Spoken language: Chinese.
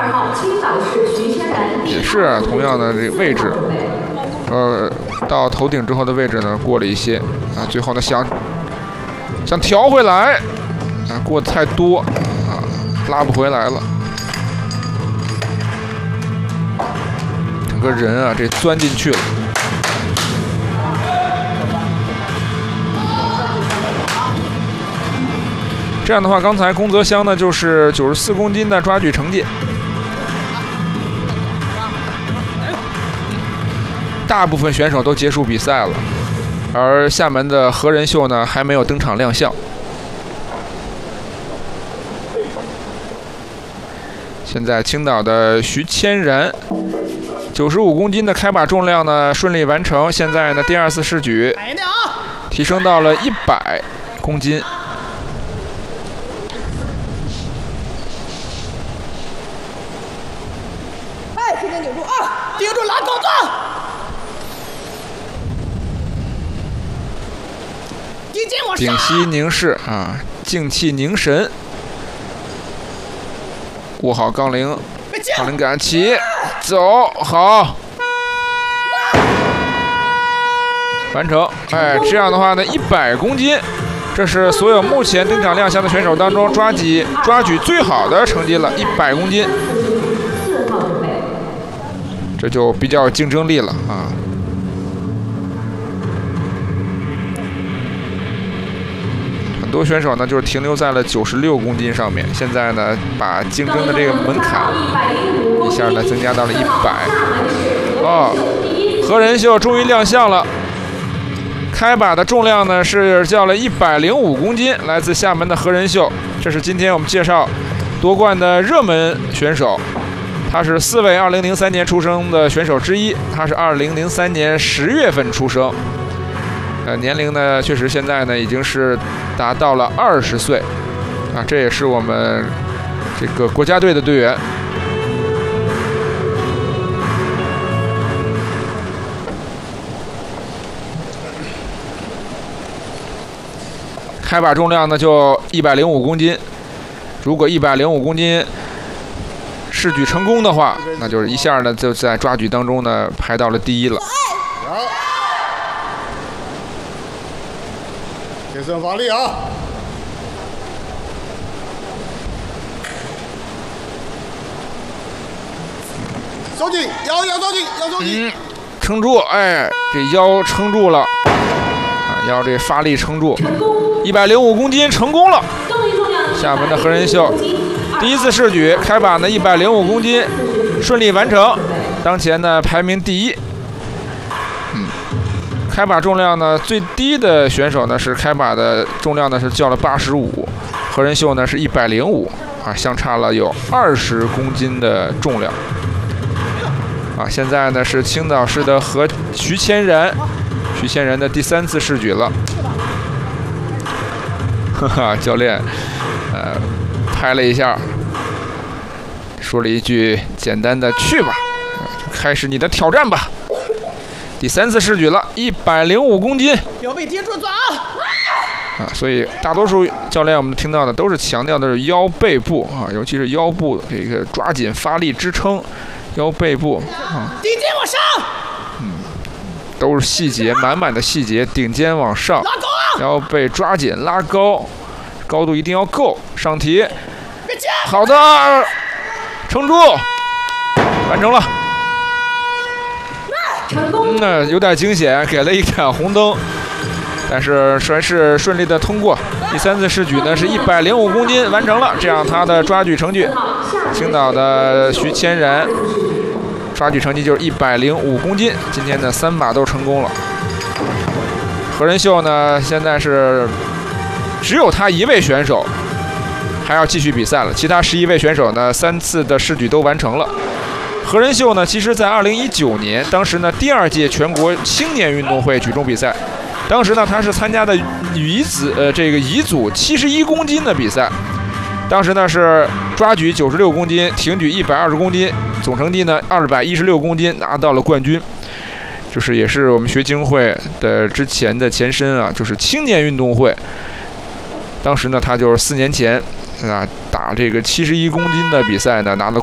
2号青岛市徐千然也是同样的这个位置，到头顶之后的位置呢过了一些啊，最后呢想调回来啊，过得太多啊，拉不回来了。整个人啊，这钻进去了。这样的话，刚才宫泽香呢就是94公斤的抓举成绩。大部分选手都结束比赛了，而厦门的何仁秀呢还没有登场亮相。现在青岛的徐千然95公斤的开把重量呢顺利完成，现在呢第2次试举提升到了100公斤。 哎，轻轻顶住啊，顶住拉钩子。 屏息凝视啊，静气凝神，握好杠铃，杠铃杆起，走，好，完成。哎，这样的话呢，100公斤，这是所有目前登场亮相的选手当中抓举最好的成绩了，100公斤，这就比较有竞争力了啊。很多选手呢，就是停留在了96公斤上面，现在呢，把竞争的这个门槛一下呢增加到了100。哦，何仁秀终于亮相了，开把的重量呢是叫了105公斤，来自厦门的何仁秀，这是今天我们介绍夺冠的热门选手，他是4位2003年出生的选手之一，他是2003年10月份出生。年龄呢，确实现在呢已经是达到了20岁，啊，这也是我们这个国家队的队员。开把重量呢就105公斤，如果105公斤试举成功的话，那就是一下呢就在抓举当中呢排到了第1了。 贴身发力啊！收紧，腰收紧，腰收紧。 撑住，哎，这腰撑住了，啊，腰这发力撑住，105公斤成功了。厦门的何仁秀第1次试举开把呢105公斤，顺利完成，当前呢排名第1。开把重量呢最低的选手呢是开把的重量呢是叫了85，何仁秀呢是105，啊，相差了有20公斤的重量。啊，现在呢是青岛市的徐千然的第3次试举了。哈哈，教练，拍了一下，说了一句简单的去吧，开始你的挑战吧。第3次试举了105公斤， 腰背贴住抓啊！所以大多数教练我们听到的都是强调的是腰背部啊，尤其是腰部这个抓紧发力支撑，腰背部啊， 顶肩往上， 都是细节，满满的细节，顶肩往上， 拉高啊， 腰背抓紧拉高，高度一定要够，上提， 别接， 好的，撑住，完成了。有点惊险，给了一盏红灯，但是还是顺利的通过。第3次试举呢是105公斤完成了，这样他的抓举成绩，青岛的徐千然抓举成绩就是105公斤，今天的3把都成功了。何仁秀呢现在是只有他1位选手还要继续比赛了，其他11位选手呢3次的试举都完成了。何仁秀呢，其实在2019年，当时呢第2届全国青年运动会举重比赛，当时呢他是参加的乙组71公斤的比赛，当时呢是抓举96公斤，挺举120公斤，总成绩呢216公斤，拿到了冠军。就是也是我们学青会的之前的前身啊，就是青年运动会。当时呢他就是4年前啊打这个71公斤的比赛呢拿了